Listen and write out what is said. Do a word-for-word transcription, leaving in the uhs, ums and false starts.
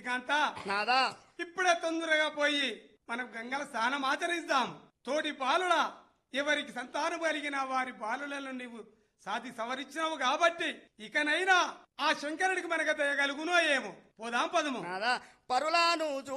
ముష్టికాంత నాదా ఇప్పుడే తొందరగా పోయి మనం గంగల స్నానం ఆచరిస్తాం. తోటి బాలుడా, ఎవరికి సంతానం కలిగిన వారి బాలులను నీవు సాధి సవరించినావు కాబట్టి ఇకనైనా ఆ శంకరుడికి మనకు దయగలుగునో ఏమో. పోదాం పదము. నాదా పరులాను